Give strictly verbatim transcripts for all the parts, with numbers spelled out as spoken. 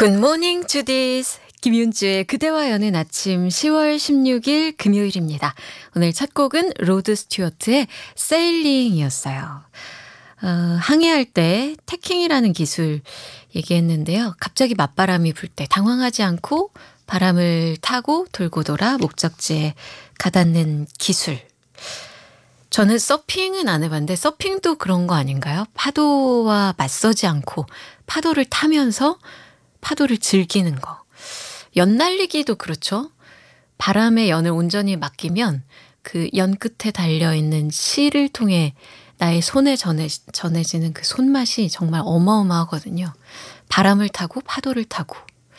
굿모닝 주디스 김윤주의 그대와 여는 아침 시월 십육일 금요일입니다. 오늘 첫 곡은 로드 스튜어트의 세일링이었어요. 어, 항해할 때 태킹이라는 기술 얘기했는데요. 갑자기 맞바람이 불 때 당황하지 않고 바람을 타고 돌고 돌아 목적지에 가닿는 기술. 저는 서핑은 안 해봤는데 서핑도 그런 거 아닌가요? 파도와 맞서지 않고 파도를 타면서 파도를 즐기는 거. 연 날리기도 그렇죠. 바람의 연을 온전히 맡기면 그 연 끝에 달려있는 실을 통해 나의 손에 전해, 전해지는 그 손맛이 정말 어마어마하거든요. 바람을 타고 파도를 타고.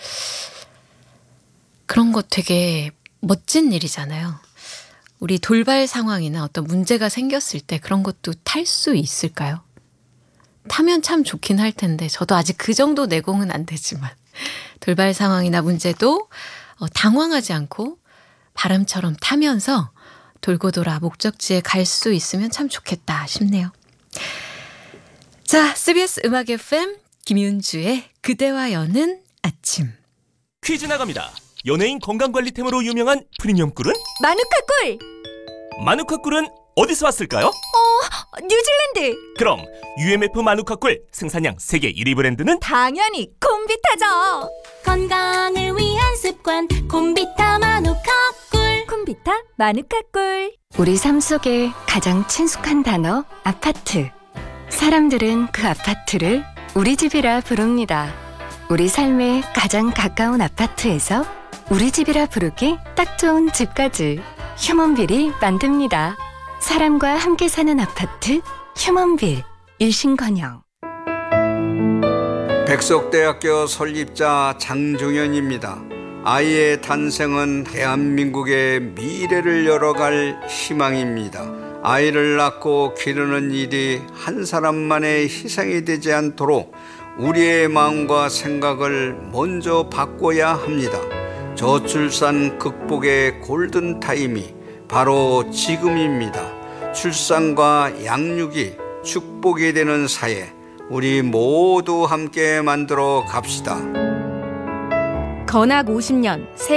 그런 거 되게 멋진 일이잖아요. 우리 돌발 상황이나 어떤 문제가 생겼을 때 그런 것도 탈 수 있을까요? 타면 참 좋긴 할 텐데 저도 아직 그 정도 내공은 안 되지만 돌발 상황이나 문제도 당황하지 않고 바람처럼 타면서 돌고 돌아 목적지에 갈 수 있으면 참 좋겠다 싶네요. 자, 씨비에스 음악 에프엠 김윤주의 그대와 여는 아침. 퀴즈 나갑니다. 연예인 건강관리템으로 유명한 프리미엄 꿀은? 마누카 꿀! 마누카 꿀은 어디서 왔을까요? 어, 뉴질랜드! 그럼 유엠에프 마누카 꿀 생산량 세계 일 위 브랜드는? 당연히 콤비타죠! 건강을 위한 습관 콤비타 마누카 꿀. 콤비타 마누카 꿀. 우리 삶 속에 가장 친숙한 단어 아파트. 사람들은 그 아파트를 우리 집이라 부릅니다. 우리 삶에 가장 가까운 아파트에서 우리 집이라 부르기 딱 좋은 집까지 휴먼빌이 만듭니다. 사람과 함께 사는 아파트 휴먼빌. 일신건영. 백석대학교 설립자 장종현입니다. 아이의 탄생은 대한민국의 미래를 열어갈 희망입니다. 아이를 낳고 기르는 일이 한 사람만의 희생이 되지 않도록 우리의 마음과 생각을 먼저 바꿔야 합니다. 저출산 극복의 골든타임이 바로 지금입니다. 출산과 양육이 축복이 되는 사회, 우리 모두 함께 만들어 갑시다. 건학 오십 년